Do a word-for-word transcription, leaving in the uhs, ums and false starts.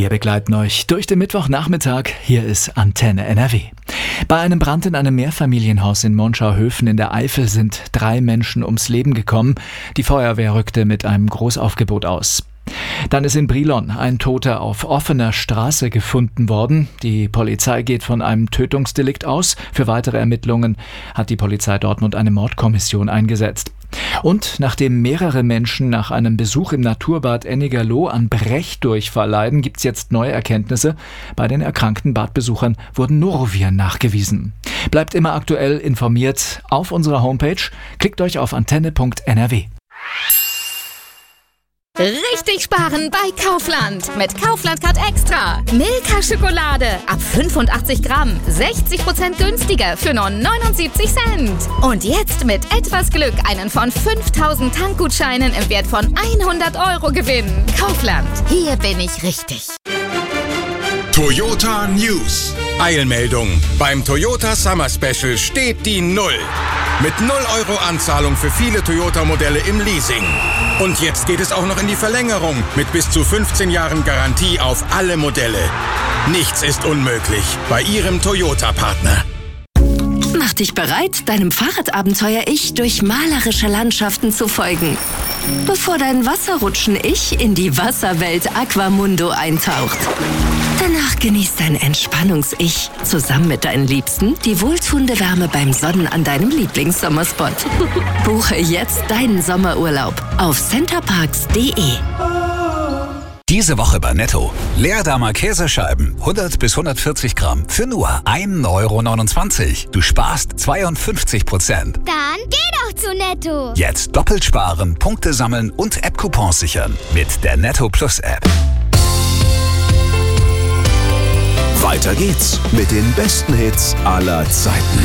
Wir begleiten euch durch den Mittwochnachmittag. Hier ist Antenne N R W. Bei einem Brand in einem Mehrfamilienhaus in Monschau-Höfen in der Eifel sind drei Menschen ums Leben gekommen. Die Feuerwehr rückte mit einem Großaufgebot aus. Dann ist in Brilon ein Toter auf offener Straße gefunden worden. Die Polizei geht von einem Tötungsdelikt aus. Für weitere Ermittlungen hat die Polizei Dortmund eine Mordkommission eingesetzt. Und nachdem mehrere Menschen nach einem Besuch im Naturbad Ennigerloh an Brechdurchfall leiden, gibt es jetzt neue Erkenntnisse. Bei den erkrankten Badbesuchern wurden Noroviren nachgewiesen. Bleibt immer aktuell informiert auf unserer Homepage. Klickt euch auf antenne punkt n r w. Richtig sparen bei Kaufland. Mit Kaufland Card Extra. Milka Schokolade ab fünfundachtzig Gramm. sechzig Prozent günstiger für nur neunundsiebzig Cent. Und jetzt mit etwas Glück einen von fünftausend Tankgutscheinen im Wert von hundert Euro gewinnen. Kaufland. Hier bin ich richtig. Toyota News. Eilmeldung. Beim Toyota Summer Special steht die Null. Mit null Euro Anzahlung für viele Toyota-Modelle im Leasing. Und jetzt geht es auch noch in die Verlängerung mit bis zu fünfzehn Jahren Garantie auf alle Modelle. Nichts ist unmöglich bei Ihrem Toyota-Partner. Mach dich bereit, deinem Fahrradabenteuer-Ich durch malerische Landschaften zu folgen. Bevor dein Wasserrutschen-Ich in die Wasserwelt Aquamundo eintaucht. Danach genießt dein Entspannungs-Ich zusammen mit deinen Liebsten die wohltuende Wärme beim Sonnen an deinem Lieblingssommerspot. Buche jetzt deinen Sommerurlaub auf centerparks punkt de. Diese Woche bei Netto. Leerdammer Käsescheiben, hundert bis hundertvierzig Gramm, für nur ein Euro neunundzwanzig. Du sparst zweiundfünfzig Prozent. Dann geh doch zu Netto. Jetzt doppelt sparen, Punkte sammeln und App-Coupons sichern mit der Netto Plus App. Weiter geht's mit den besten Hits aller Zeiten.